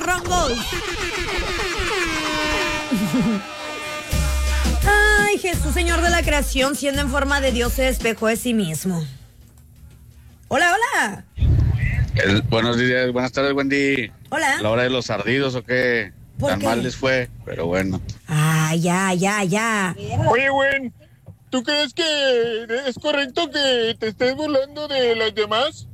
morrongos. Ay, Jesús, Señor de la creación, siendo en forma de Dios, se despejó de sí mismo. Hola, hola. Buenos días, buenas tardes, Wendy. Hola. ¿La hora de los ardidos o qué? ¿Por Tan qué? mal les fue, pero bueno. Ah, ya. Oye, güey, ¿tú crees que es correcto que te estés burlando de los demás?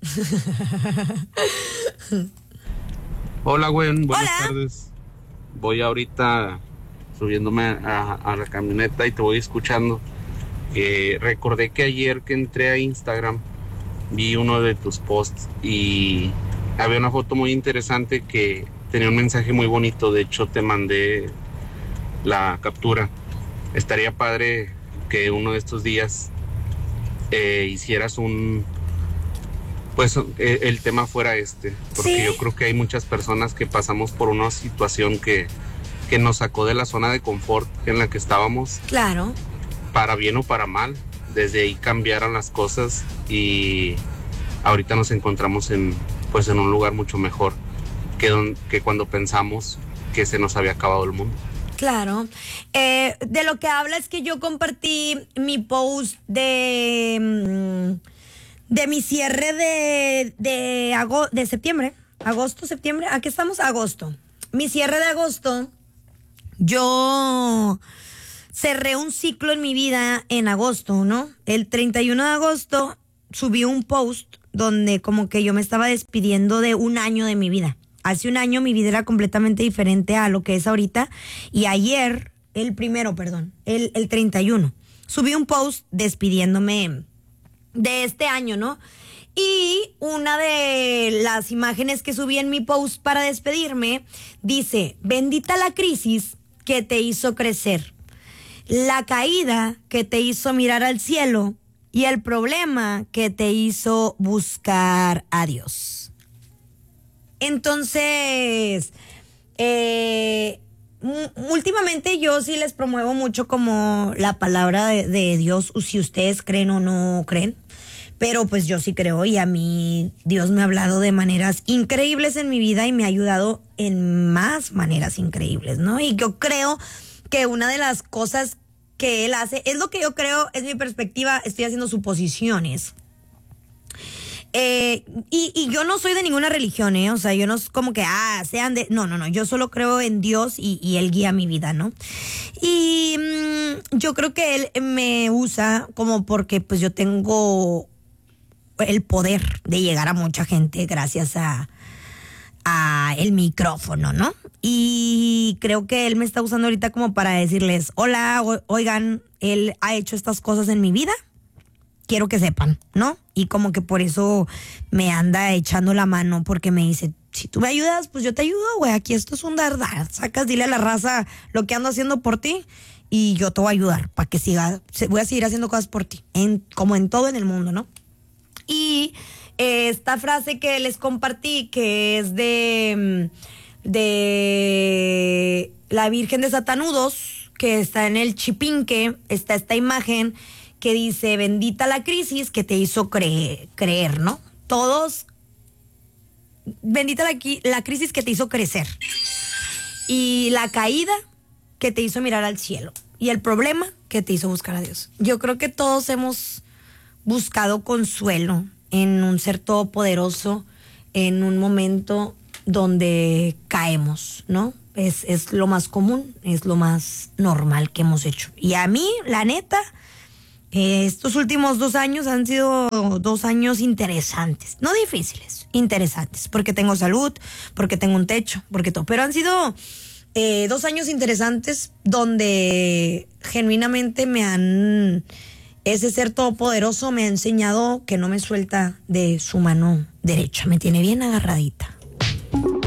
Hola, Gwen, buenas Hola. tardes. Voy ahorita subiéndome a la camioneta y te voy escuchando. Recordé que ayer que entré a Instagram vi uno de tus posts y había una foto muy interesante que tenía un mensaje muy bonito. De hecho, te mandé la captura. Estaría padre que uno de estos días hicieras el tema fuera porque ¿Sí? yo creo que hay muchas personas que pasamos por una situación que nos sacó de la zona de confort en la que estábamos, Claro. para bien o para mal. Desde ahí cambiaron las cosas y ahorita nos encontramos en un lugar mucho mejor que cuando pensamos que se nos había acabado el mundo. Claro. De lo que habla es que yo compartí mi post de mi cierre de septiembre. Agosto, septiembre. ¿A qué estamos? Agosto. Mi cierre de agosto. Yo cerré un ciclo en mi vida en agosto, ¿no? El 31 de agosto subí un post donde como que yo me estaba despidiendo de un año de mi vida. Hace un año mi vida era completamente diferente a lo que es ahorita. Y ayer, el 31, subí un post despidiéndome de este año, ¿no? Y una de las imágenes que subí en mi post para despedirme dice: bendita la crisis que te hizo crecer, la caída que te hizo mirar al cielo y el problema que te hizo buscar a Dios. Entonces, últimamente yo sí les promuevo mucho como la palabra de Dios, si ustedes creen o no creen, pero pues yo sí creo, y a mí Dios me ha hablado de maneras increíbles en mi vida y me ha ayudado en más maneras increíbles, ¿no? Y yo creo que una de las cosas que Él hace, es lo que yo creo, es mi perspectiva, estoy haciendo suposiciones. Y yo no soy de ninguna religión, o sea, yo no es como que, sean de... No, yo solo creo en Dios y Él guía mi vida, ¿no? Y yo creo que Él me usa como porque pues yo tengo el poder de llegar a mucha gente gracias a el micrófono, ¿no? Y creo que Él me está usando ahorita como para decirles: hola, oigan, Él ha hecho estas cosas en mi vida, quiero que sepan, ¿no? Y como que por eso me anda echando la mano, porque me dice: si tú me ayudas, pues yo te ayudo, güey, aquí esto es un dardar, sacas, dile a la raza lo que ando haciendo por ti y yo te voy a ayudar para que voy a seguir haciendo cosas por ti, como en todo en el mundo, ¿no? Y esta frase que les compartí, que es de la Virgen de Satanudos, que está en el Chipinque, está esta imagen que dice: bendita la crisis que te hizo creer, ¿no? Todos, bendita la crisis que te hizo crecer, y la caída que te hizo mirar al cielo, y el problema que te hizo buscar a Dios. Yo creo que todos hemos buscado consuelo en un ser todopoderoso, en un momento donde caemos, ¿no? Es lo más común, es lo más normal que hemos hecho. Y a mí, la neta, estos últimos 2 años han sido 2 años interesantes, no difíciles, interesantes, porque tengo salud, porque tengo un techo, porque todo, pero han sido 2 años interesantes donde genuinamente ese ser todopoderoso me ha enseñado que no me suelta de su mano derecha, me tiene bien agarradita.